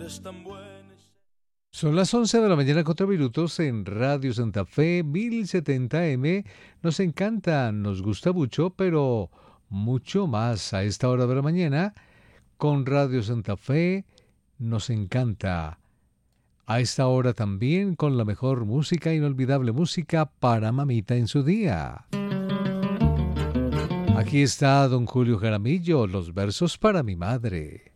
Son las 11 de la mañana, 4 minutos en Radio Santa Fe, 1070M. Nos encanta, nos gusta mucho, pero mucho más a esta hora de la mañana. Con Radio Santa Fe nos encanta. A esta hora también con la mejor música, inolvidable música para mamita en su día. Aquí está don Julio Jaramillo, los versos para mi madre.